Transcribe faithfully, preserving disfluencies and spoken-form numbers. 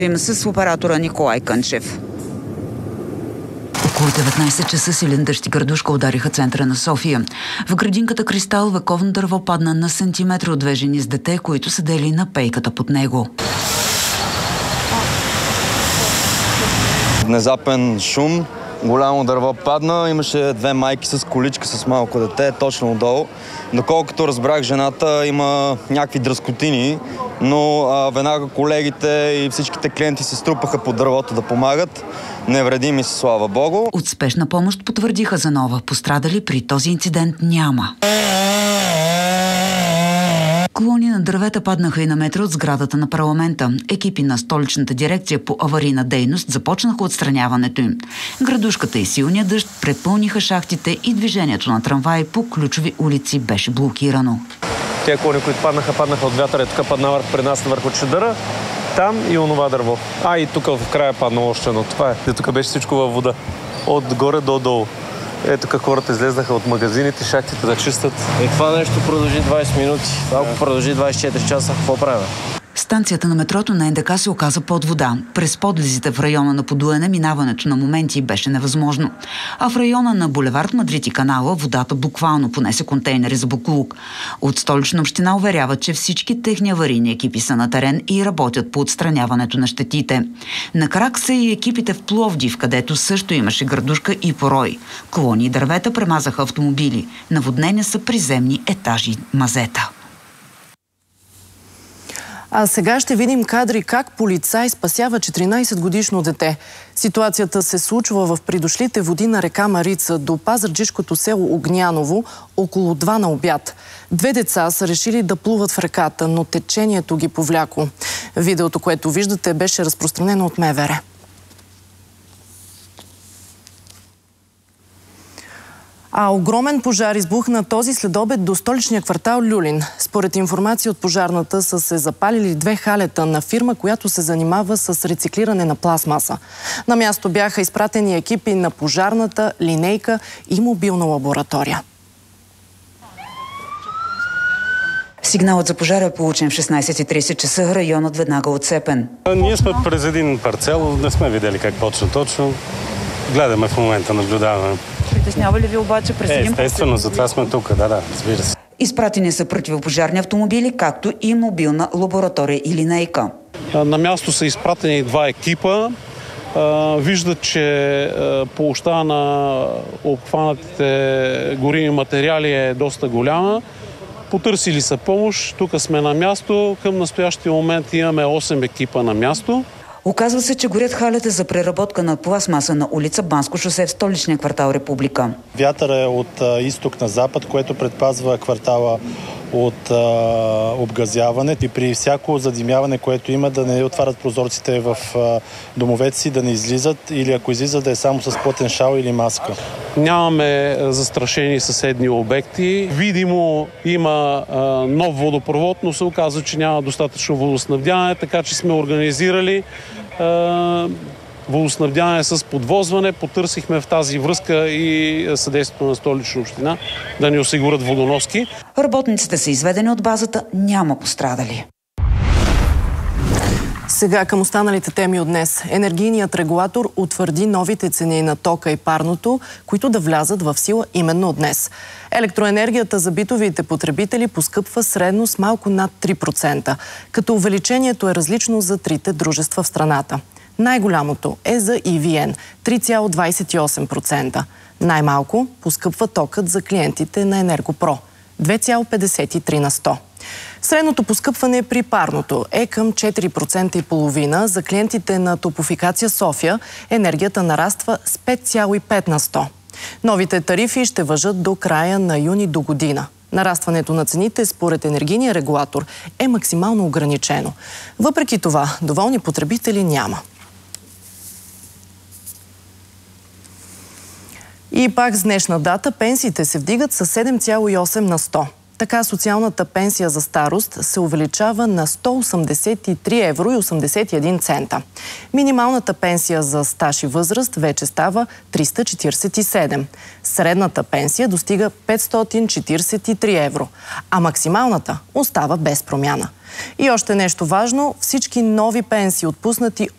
Има с оператора Николай Кънчев. Около деветнайсет часа силен дъжд и градушка удариха центъра на София. В градинката Кристал вековно дърво падна на сантиметри от две жени с дете, които седели на пейката под него. Внезапен шум, голямо дърво падна, имаше две майки с количка с малко дете, точно отдолу. Доколкото разбрах, жената има някакви дръскотини, но а, веднага колегите и всичките клиенти се струпаха под дървото да помагат. Невредими са, слава Богу. От спешна помощ потвърдиха за нова. Пострадали при този инцидент няма. Клони на дървета паднаха и на метра от сградата на парламента. Екипи на столичната дирекция по аварийна дейност започнаха отстраняването им. Градушката и силния дъжд препълниха шахтите и движението на трамваи по ключови улици беше блокирано. Те клони, които паднаха, паднаха от вятъра. Тук падна при нас върху чедъра. Там и онова дърво. А, и тук в края падна още едно. Това е. Тук беше всичко във вода. От горе до долу. Ето как хората излезнаха от магазините, шахтите да чистят. И това нещо продължи двайсет минути. Ако продължи двайсет и четири часа, какво правим? Станцията на метрото на Ен Де Ка се оказа под вода. През подлезите в района на Подуяне минаването на моменти беше невъзможно. А в района на булевард Мадрид и канала водата буквално понесе контейнери за боклук. От Столична община уверяват, че всички техни аварийни екипи са на терен и работят по отстраняването на щетите. На крак са и екипите в Пловдив, където също имаше градушка и порой. Клони и дървета премазаха автомобили. Наводнения са приземни етажи мазета. А сега ще видим кадри как полицай спасява четиринайсетгодишно дете. Ситуацията се случва в придошлите води на река Марица до пазарджишкото село Огняново около два на обяд. Две деца са решили да плуват в реката, но течението ги повляко. Видеото, което виждате, беше разпространено от Ме Ве Ре. А огромен пожар избухна този следобед до столичния квартал Люлин. Според информация от пожарната са се запалили две халета на фирма, която се занимава с рециклиране на пластмаса. На място бяха изпратени екипи на пожарната, линейка и мобилна лаборатория. Сигналът за пожара е получен в шестнайсет и трийсет часа, районът веднага отцепен. Ние сме през един парцел, не сме видели как почна точно. Гледаме в момента, наблюдаваме. Притеснява ли ви обаче през един парцел? Естествено, затова сме тук, да, да, разбира се. Изпратени са противопожарни автомобили, както и мобилна лаборатория и линейка. На място са изпратени два екипа. Виждат, че площта на обхванатите горими материали е доста голяма. Потърсили са помощ. Тук сме на място. Към настоящия момент имаме осем екипа на място. Оказва се, че горят халета за преработка на пластмаса на улица Банско шосе в столичния квартал Република. Вятъра е от а, изток на запад, което предпазва квартала от а, обгазяване и при всяко задимяване, което има, да не отварят прозорците в а, домовете си, да не излизат или ако излизат, да е само с плътен шал или маска. Нямаме застрашени съседни обекти. Видимо има а, нов водопровод, но се оказва, че няма достатъчно водоснабдяване, така че сме организирали а, водоснабдяване с подвозване. Потърсихме в тази връзка и съдействието на Столична община да ни осигурят водоноски. Работниците са изведени от базата, няма пострадали. Сега към останалите теми от днес. Енергийният регулатор утвърди новите цени на тока и парното, които да влязат в сила именно от днес. Електроенергията за битовите потребители поскъпва средно с малко над три процента, като увеличението е различно за трите дружества в страната. Най-голямото е за И Ви Ен – три цяло двайсет и осем процента. Най-малко поскъпва токът за клиентите на Енергопро – две цяло петдесет и три на сто. Средното поскъпване при парното е към четири процента и половина. За клиентите на Топлофикация София енергията нараства с пет цяло и пет на сто. Новите тарифи ще важат до края на юни до година. Нарастването на цените според енергийния регулатор е максимално ограничено. Въпреки това, доволни потребители няма. И пак с днешна дата пенсиите се вдигат с седем цяло и осем на сто. Така социалната пенсия за старост се увеличава на сто осемдесет и три евро и осемдесет и един цента. Минималната пенсия за стаж и възраст вече става триста четиридесет и седем. Средната пенсия достига петстотин четиридесет и три евро, а максималната остава без промяна. И още нещо важно, всички нови пенсии, отпуснати